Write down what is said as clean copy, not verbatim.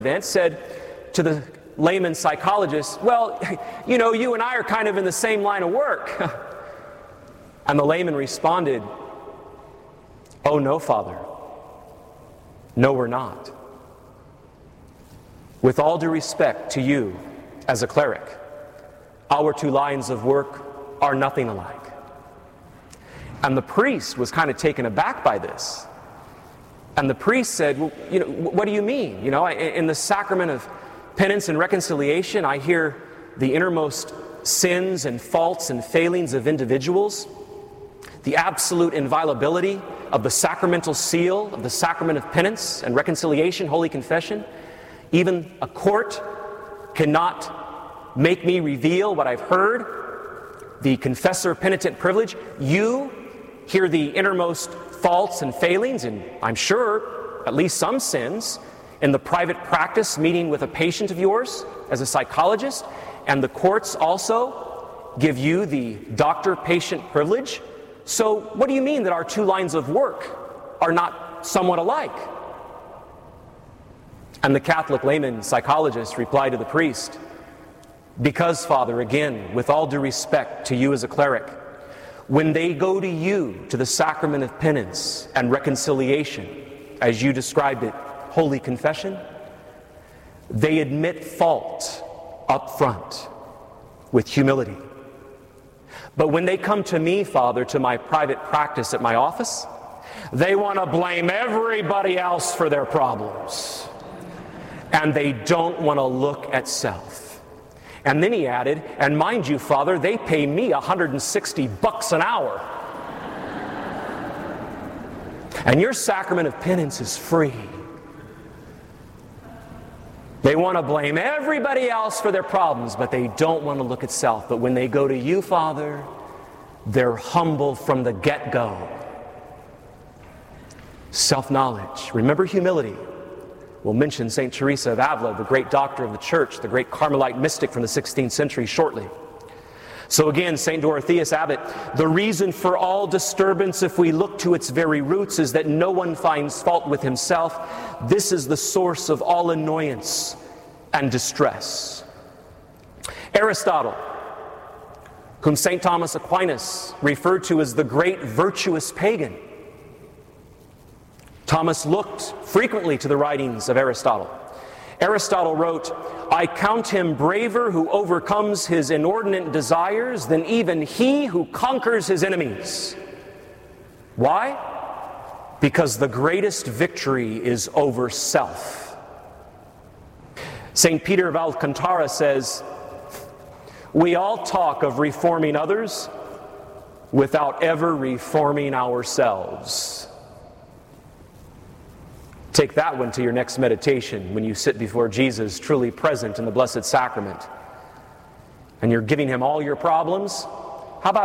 event said to the layman psychologist, well, you and I are kind of in the same line of work. And the layman responded, oh no, Father. No, we're not. With all due respect to you as a cleric, our two lines of work are nothing alike. And the priest was kind of taken aback by this. And the priest said, well, what do you mean? In the sacrament of penance and reconciliation, I hear the innermost sins and faults and failings of individuals, the absolute inviolability of the sacramental seal of the sacrament of penance and reconciliation, Holy Confession. Even a court cannot make me reveal what I've heard, the confessor penitent privilege. You hear the innermost faults and failings, and I'm sure at least some sins, in the private practice meeting with a patient of yours as a psychologist, and the courts also give you the doctor-patient privilege. So what do you mean that our two lines of work are not somewhat alike? And the Catholic layman psychologist replied to the priest, because, Father, again, with all due respect to you as a cleric, when they go to you, to the sacrament of penance and reconciliation, as you described it, Holy Confession, they admit fault up front with humility. But when they come to me, Father, to my private practice at my office, they want to blame everybody else for their problems. And they don't want to look at self. And then he added, and mind you, Father, they pay me $160 an hour. And your sacrament of penance is free. They want to blame everybody else for their problems, but they don't want to look at self. But when they go to you, Father, they're humble from the get-go. Self-knowledge. Remember humility. We'll mention St. Teresa of Avila, the great doctor of the Church, the great Carmelite mystic from the 16th century, shortly. So again, St. Dorotheus Abbot, the reason for all disturbance, if we look to its very roots, is that no one finds fault with himself. This is the source of all annoyance and distress. Aristotle, whom St. Thomas Aquinas referred to as the great virtuous pagan, Thomas looked frequently to the writings of Aristotle. Aristotle wrote, I count him braver who overcomes his inordinate desires than even he who conquers his enemies. Why? Because the greatest victory is over self. St. Peter of Alcantara says, we all talk of reforming others without ever reforming ourselves. Take that one to your next meditation when you sit before Jesus, truly present in the Blessed Sacrament, and you're giving him all your problems.